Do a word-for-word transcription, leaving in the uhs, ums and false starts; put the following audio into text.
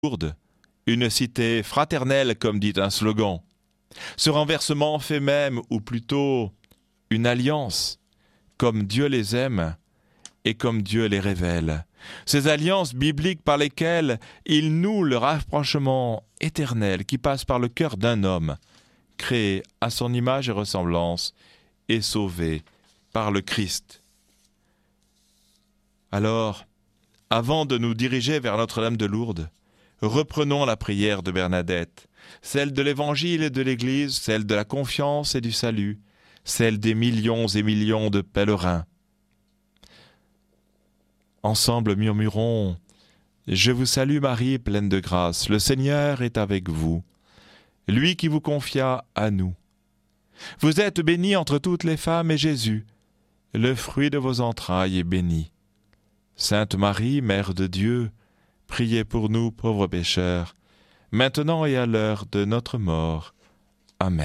Lourdes, une cité fraternelle comme dit un slogan. Ce renversement fait même, ou plutôt une alliance, comme Dieu les aime et comme Dieu les révèle. Ces alliances bibliques par lesquelles il noue le rapprochement éternel qui passe par le cœur d'un homme, créé à son image et ressemblance et sauvé par le Christ. Alors, avant de nous diriger vers Notre-Dame de Lourdes, reprenons la prière de Bernadette, celle de l'Évangile et de l'Église, celle de la confiance et du salut, celle des millions et millions de pèlerins. Ensemble murmurons « Je vous salue Marie, pleine de grâce, le Seigneur est avec vous, lui qui vous confia à nous. Vous êtes bénie entre toutes les femmes et Jésus, le fruit de vos entrailles est béni. Sainte Marie, Mère de Dieu, priez pour nous pauvres pécheurs, maintenant et à l'heure de notre mort. Amen. »